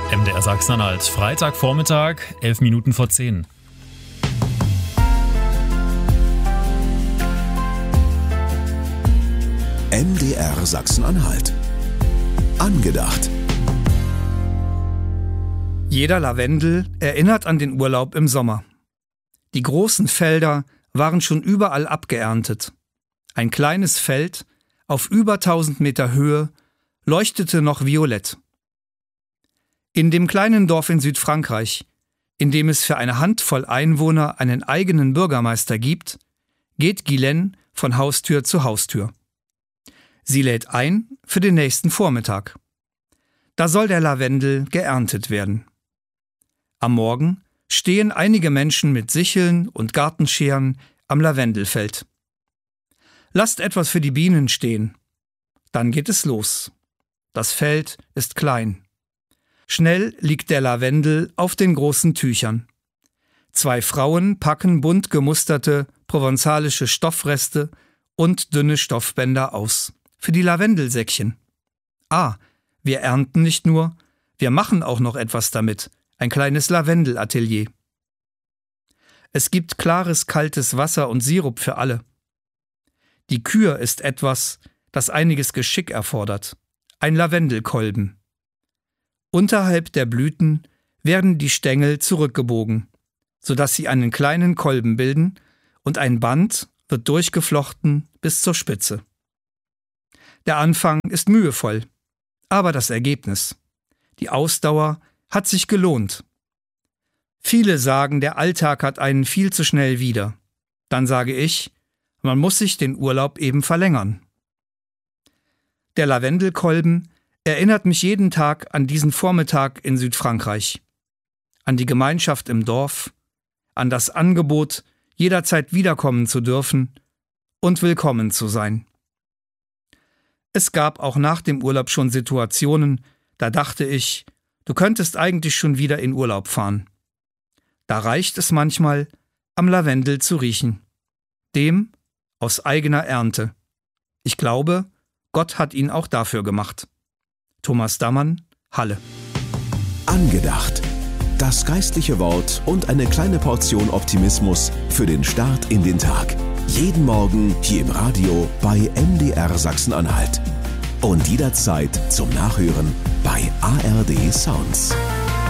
MDR Sachsen-Anhalt, Freitagvormittag, 11 Minuten vor 10. MDR Sachsen-Anhalt. Angedacht. Jeder Lavendel erinnert an den Urlaub im Sommer. Die großen Felder waren schon überall abgeerntet. Ein kleines Feld auf über 1000 Meter Höhe leuchtete noch violett. In dem kleinen Dorf in Südfrankreich, in dem es für eine Handvoll Einwohner einen eigenen Bürgermeister gibt, geht Guylaine von Haustür zu Haustür. Sie lädt ein für den nächsten Vormittag. Da soll der Lavendel geerntet werden. Am Morgen stehen einige Menschen mit Sicheln und Gartenscheren am Lavendelfeld. Lasst etwas für die Bienen stehen. Dann geht es los. Das Feld ist klein. Schnell liegt der Lavendel auf den großen Tüchern. 2 Frauen packen bunt gemusterte provenzalische Stoffreste und dünne Stoffbänder aus. Für die Lavendelsäckchen. Wir ernten nicht nur, wir machen auch noch etwas damit. Ein kleines Lavendelatelier. Es gibt klares, kaltes Wasser und Sirup für alle. Die Kür ist etwas, das einiges Geschick erfordert. Ein Lavendelkolben. Unterhalb der Blüten werden die Stängel zurückgebogen, sodass sie einen kleinen Kolben bilden und ein Band wird durchgeflochten bis zur Spitze. Der Anfang ist mühevoll, aber das Ergebnis, die Ausdauer, hat sich gelohnt. Viele sagen, der Alltag hat einen viel zu schnell wieder. Dann sage ich, man muss sich den Urlaub eben verlängern. Der Lavendelkolben erinnert mich jeden Tag an diesen Vormittag in Südfrankreich, an die Gemeinschaft im Dorf, an das Angebot, jederzeit wiederkommen zu dürfen und willkommen zu sein. Es gab auch nach dem Urlaub schon Situationen, da dachte ich, du könntest eigentlich schon wieder in Urlaub fahren. Da reicht es manchmal, am Lavendel zu riechen. Dem aus eigener Ernte. Ich glaube, Gott hat ihn auch dafür gemacht. Thomas Dammann, Halle. Angedacht. Das geistliche Wort und eine kleine Portion Optimismus für den Start in den Tag. Jeden Morgen hier im Radio bei MDR Sachsen-Anhalt. Und jederzeit zum Nachhören bei ARD Sounds.